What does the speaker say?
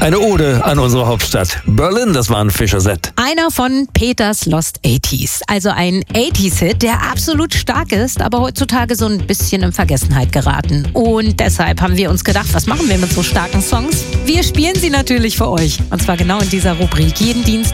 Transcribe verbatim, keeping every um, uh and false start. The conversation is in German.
Eine Ode an unsere Hauptstadt. Berlin, das war ein Fischer-Set. Einer von Peters Lost achtziger. Also ein achtziger-Hit, der absolut stark ist, aber heutzutage so ein bisschen in Vergessenheit geraten. Und deshalb haben wir uns gedacht, was machen wir mit so starken Songs? Wir spielen sie natürlich für euch. Und zwar genau in dieser Rubrik. Jeden Dienstag